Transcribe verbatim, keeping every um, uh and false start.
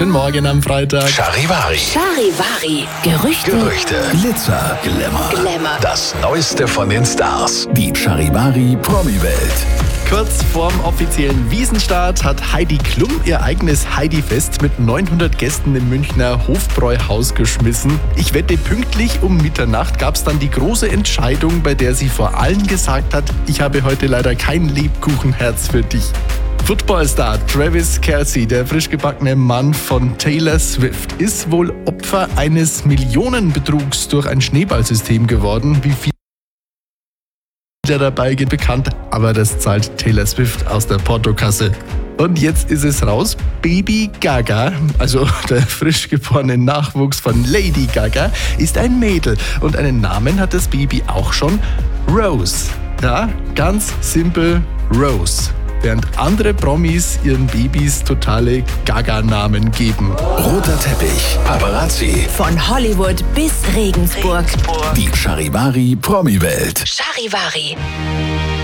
Guten Morgen am Freitag. Charivari. Charivari. Gerüchte. Gerüchte. Glitzer, Glamour. Glamour. Das Neueste von den Stars. Die Charivari Promi-Welt. Kurz vorm offiziellen Wiesenstart hat Heidi Klum ihr eigenes Heidi-Fest mit neunhundert Gästen im Münchner Hofbräuhaus geschmissen. Ich wette, pünktlich um Mitternacht gab es dann die große Entscheidung, bei der sie vor allen gesagt hat, ich habe heute leider kein Lebkuchenherz für dich. Footballstar Travis Kelce, der frisch gebackene Mann von Taylor Swift, ist wohl Opfer eines Millionenbetrugs durch ein Schneeballsystem geworden. Wie viel der dabei geht bekannt, aber das zahlt Taylor Swift aus der Portokasse. Und jetzt ist es raus, Baby Gaga, also der frisch geborene Nachwuchs von Lady Gaga, ist ein Mädel und einen Namen hat das Baby auch schon, Rose. Ja, ganz simpel Rose. Während andere Promis ihren Babys totale Gaga-Namen geben. Roter Teppich, Paparazzi. Von Hollywood bis Regensburg. Die Charivari Promi-Welt. Charivari.